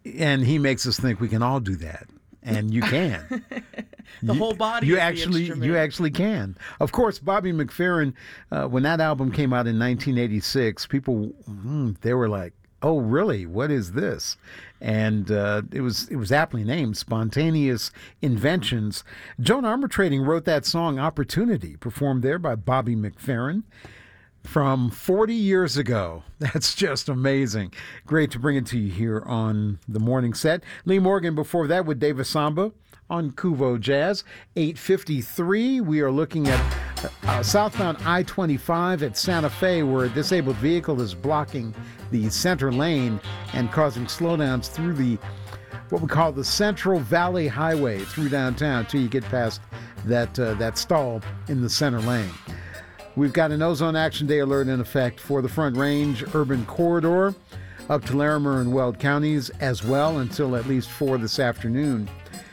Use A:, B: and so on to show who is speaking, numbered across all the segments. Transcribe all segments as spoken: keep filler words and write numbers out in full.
A: And he makes us think we can all do that. And you can.
B: the
A: you,
B: whole body
A: you
B: is
A: actually
B: the
A: you actually can. Of course, Bobby McFerrin, uh, when that album came out in nineteen eighty-six, people mm, they were like, "Oh, really? What is this?" And uh, it was it was aptly named Spontaneous Inventions. Joan Armatrading wrote that song Opportunity, performed there by Bobby McFerrin from forty years ago. That's just amazing. Great to bring it to you here on the morning set. Lee Morgan before that with David Samba on Kuvo Jazz. eight fifty-three, we are looking at uh, southbound I twenty-five at Santa Fe, where a disabled vehicle is blocking the center lane and causing slowdowns through the what we call the Central Valley Highway through downtown until you get past that uh, that stall in the center lane. We've got an ozone action day alert in effect for the Front Range urban corridor up to Larimer and Weld counties as well until at least four this afternoon.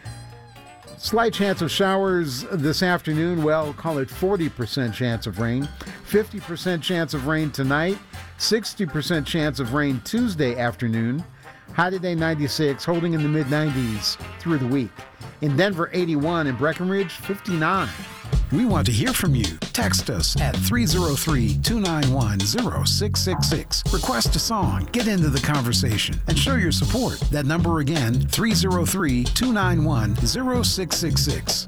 A: Slight chance of showers this afternoon. Well, call it forty percent chance of rain. fifty percent chance of rain tonight. sixty percent chance of rain Tuesday afternoon. High today ninety-six, holding in the mid nineties through the week. In Denver, eighty-one. In Breckenridge, fifty-nine.
C: We want to hear from you. Text us at three oh three, two nine one, oh six six six. Request a song, get into the conversation, and show your support. That number again, three oh three, two nine one, oh six six six.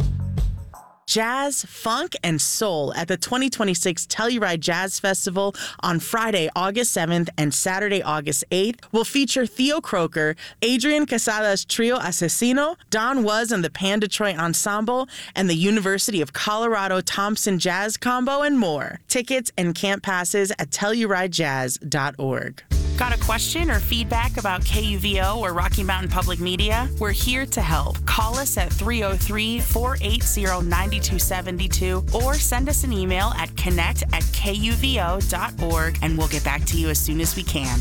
B: Jazz, funk, and soul at the twenty twenty-six Telluride Jazz Festival on Friday, August seventh and Saturday, August eighth will feature Theo Croker, Adrian Quesada's Trio Asesino, Don Was and the Pan Detroit Ensemble, and the University of Colorado Thompson Jazz Combo, and more. Tickets and camp passes at telluride jazz dot org.
D: Got a question or feedback about K U V O or Rocky Mountain Public Media? We're here to help. Call us at three oh three, four eight zero, nine two seven two or send us an email at connect at K U V O dot org and we'll get back to you as soon as we can.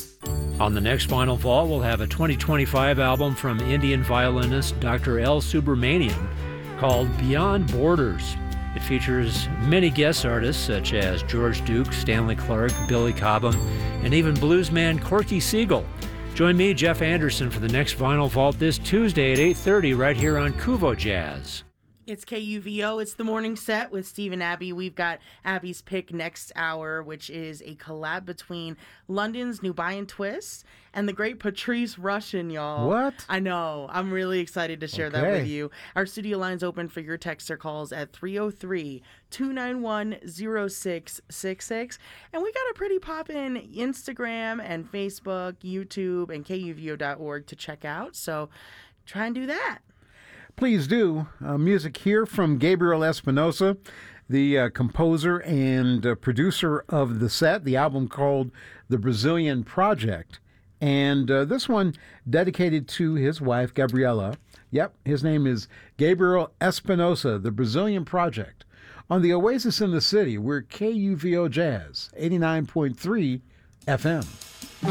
E: On the next Vinyl Vault, we'll have a twenty twenty-five album from Indian violinist Doctor L. Subramaniam called Beyond Borders. It features many guest artists such as George Duke, Stanley Clarke, Billy Cobham, and even bluesman Corky Siegel. Join me, Jeff Anderson, for the next Vinyl Vault this Tuesday at eight thirty right here on Kuvo Jazz.
B: It's K U V O. It's the morning set with Steve and Abby. We've got Abby's pick next hour, which is a collab between London's Nubian Twist and the great Patrice Rushen, y'all.
A: What?
B: I know. I'm really excited to share
A: Okay.
B: that with you. Our studio line's open for your text or calls at three oh three, two nine one, oh six six six. And we got a pretty poppin' Instagram and Facebook, YouTube, and K U V O dot org to check out. So try and do that.
A: Please do. Uh, music here from Gabriel Espinosa, the uh, composer and uh, producer of the set, the album called The Brazilian Project. And uh, this one dedicated to his wife, Gabriela. Yep, his name is Gabriel Espinosa, The Brazilian Project. On the Oasis in the City, we're K U V O Jazz, eighty-nine point three F M.